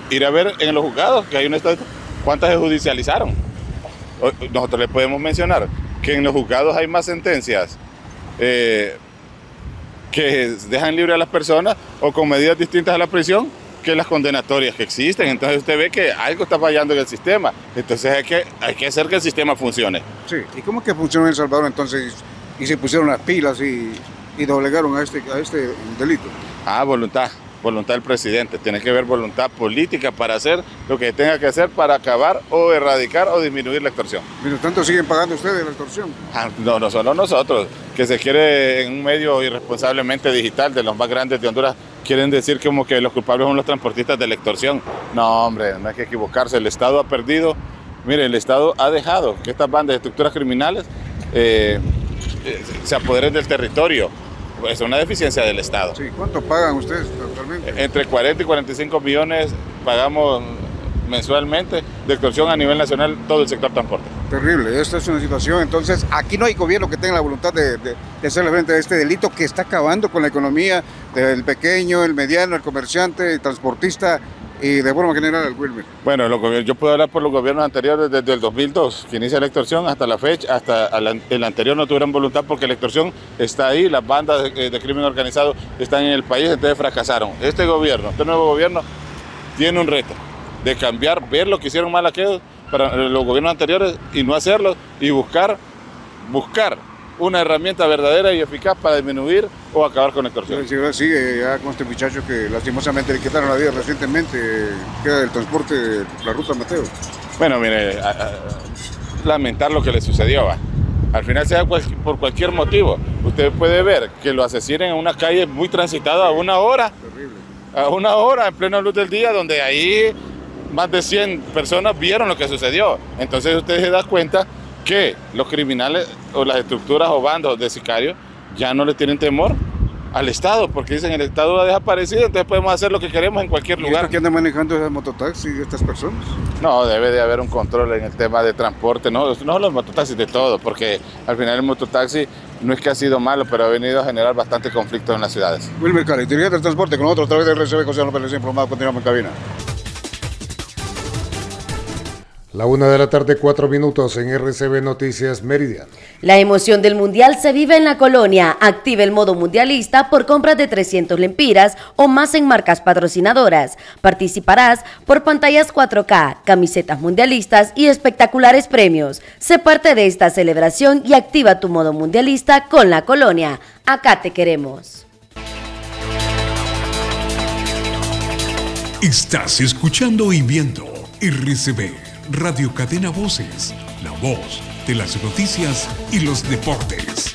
ir a ver en los juzgados, que hay un estado, cuántas se judicializaron. Nosotros les podemos mencionar que en los juzgados hay más sentencias que dejan libre a las personas o con medidas distintas a la prisión que las condenatorias que existen. Entonces usted ve que algo está fallando en el sistema. Entonces hay que hacer que el sistema funcione. Sí, ¿y cómo es que funciona en El Salvador entonces y se pusieron las pilas y doblegaron a este delito? Voluntad del presidente. Tiene que haber voluntad política para hacer lo que tenga que hacer para acabar o erradicar o disminuir la extorsión. Mientras tanto, ¿siguen pagando ustedes la extorsión? No solo nosotros, que se quiere en un medio irresponsablemente digital de los más grandes de Honduras, quieren decir como que los culpables son los transportistas de la extorsión. No, hombre, no hay que equivocarse. El Estado ha perdido, mire, el Estado ha dejado que estas bandas de estructuras criminales se apoderen del territorio. Es una deficiencia del Estado. Sí, ¿cuánto pagan ustedes actualmente? Entre 40 y 45 millones pagamos mensualmente de extorsión a nivel nacional todo el sector transporte. Terrible, esta es una situación, entonces aquí no hay gobierno que tenga la voluntad de hacerle frente a este delito que está acabando con la economía del pequeño, el mediano, el comerciante, el transportista y de forma general, Wilmer. Bueno, yo puedo hablar por los gobiernos anteriores desde el 2002, que inicia la extorsión, hasta la fecha, hasta el anterior no tuvieron voluntad porque la extorsión está ahí, las bandas de crimen organizado están en el país, entonces fracasaron. Este nuevo gobierno, tiene un reto de cambiar, ver lo que hicieron mal aquellos para los gobiernos anteriores y no hacerlo, y buscar una herramienta verdadera y eficaz para disminuir o acabar con la extorsión. Sí, sigue ya con este muchacho que lastimosamente le quitaron la vida recientemente, que era del transporte de la ruta Mateo. Bueno, mire, lamentar lo que le sucedió, va. Al final sea por cualquier motivo. Usted puede ver que lo asesinen en una calle muy transitada a una hora. Terrible. A una hora, en plena luz del día, donde ahí más de 100 personas vieron lo que sucedió. Entonces usted se da cuenta que los criminales o las estructuras o bandos de sicarios ya no le tienen temor al Estado, porque dicen el Estado ha desaparecido, entonces podemos hacer lo que queremos en cualquier lugar. ¿Y quién anda manejando esas mototaxis de estas personas? No, debe de haber un control en el tema de transporte, no los mototaxis, de todo, porque al final el mototaxi no es que ha sido malo, pero ha venido a generar bastante conflicto en las ciudades. Wilmer Cali, dirigente del transporte con nosotros a través de RCB, José López Informado, continuamos en cabina. 1:04 en RCB Noticias Meridiano. La emoción del Mundial se vive en la colonia. Active el modo mundialista por compras de 300 lempiras o más en marcas patrocinadoras. Participarás por pantallas 4K, camisetas mundialistas y espectaculares premios. Sé parte de esta celebración y activa tu modo mundialista con la colonia. Acá te queremos. Estás escuchando y viendo RCB, Radio Cadena Voces, la voz de las noticias y los deportes.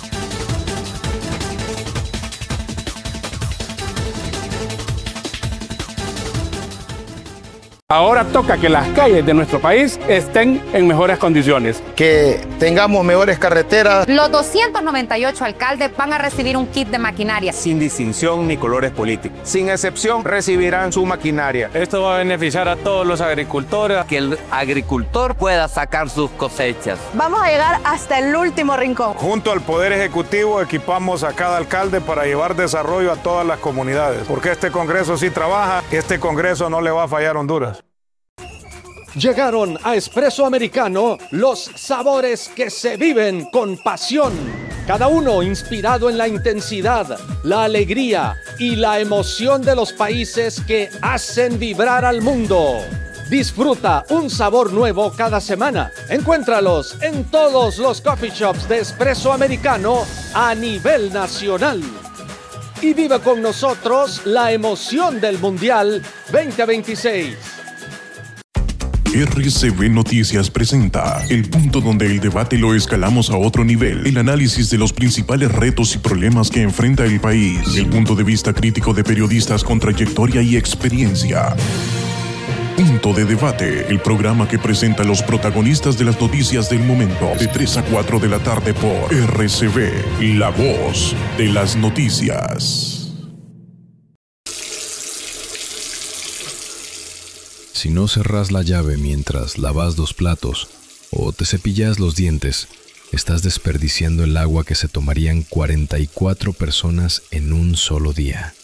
Ahora toca que las calles de nuestro país estén en mejores condiciones. Que tengamos mejores carreteras. Los 298 alcaldes van a recibir un kit de maquinaria. Sin distinción ni colores políticos. Sin excepción recibirán su maquinaria. Esto va a beneficiar a todos los agricultores. Que el agricultor pueda sacar sus cosechas. Vamos a llegar hasta el último rincón. Junto al Poder Ejecutivo equipamos a cada alcalde para llevar desarrollo a todas las comunidades. Porque este Congreso sí trabaja, este Congreso no le va a fallar a Honduras. Llegaron a Espresso Americano los sabores que se viven con pasión. Cada uno inspirado en la intensidad, la alegría y la emoción de los países que hacen vibrar al mundo. Disfruta un sabor nuevo cada semana. Encuéntralos en todos los coffee shops de Espresso Americano a nivel nacional. Y vive con nosotros la emoción del Mundial 2026. RCB Noticias presenta el punto donde el debate lo escalamos a otro nivel, el análisis de los principales retos y problemas que enfrenta el país, el punto de vista crítico de periodistas con trayectoria y experiencia. Punto de Debate, el programa que presenta a los protagonistas de las noticias del momento, de 3 a 4 de la tarde por RCB, la voz de las noticias. Si no cerrás la llave mientras lavas los platos o te cepillas los dientes, estás desperdiciando el agua que se tomarían 44 personas en un solo día.